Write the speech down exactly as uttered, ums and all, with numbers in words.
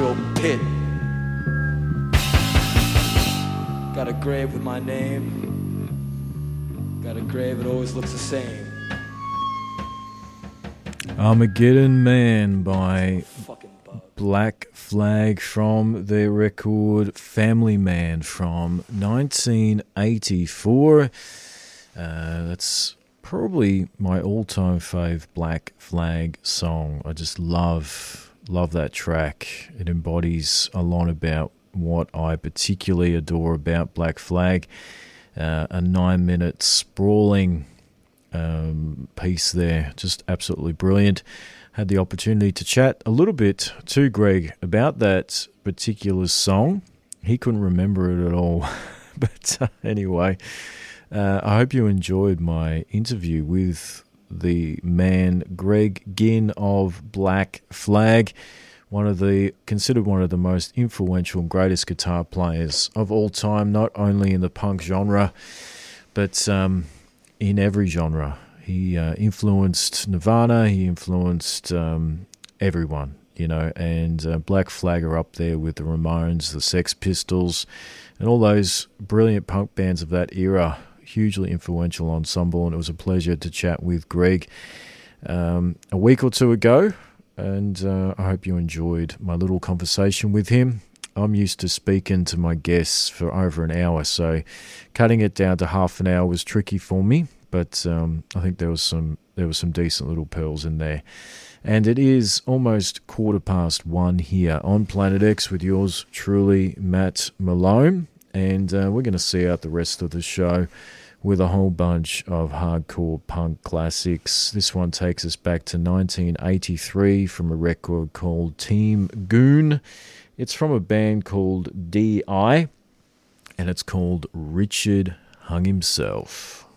open pit. Got a grave with my name. Got a grave that always looks the same. Armageddon Man by Black Flag from their record Family Man from nineteen eighty-four. Uh, that's probably my all-time fave Black Flag song. I just love, love that track. It embodies a lot about what I particularly adore about Black Flag. Uh, a nine-minute sprawling um, piece there, just absolutely brilliant. Had the opportunity to chat a little bit to Greg about that particular song. He couldn't remember it at all. But uh, anyway, uh, I hope you enjoyed my interview with the man Greg Ginn of Black Flag, one of the considered one of the most influential and greatest guitar players of all time, not only in the punk genre, but um, in every genre. He uh, influenced Nirvana, he influenced um, everyone, you know, and uh, Black Flag are up there with the Ramones, the Sex Pistols, and all those brilliant punk bands of that era. Hugely influential ensemble, and it was a pleasure to chat with Greg um, a week or two ago, and uh, I hope you enjoyed my little conversation with him. I'm used to speaking to my guests for over an hour, so cutting it down to half an hour was tricky for me. But um, I think there was some there was some decent little pearls in there. And it is almost quarter past one here on Planet X with yours truly, Matt Malone. And uh, we're going to see out the rest of the show with a whole bunch of hardcore punk classics. This one takes us back to nineteen eighty-three from a record called Team Goon. It's from a band called D I, and it's called Richard Hung Himself.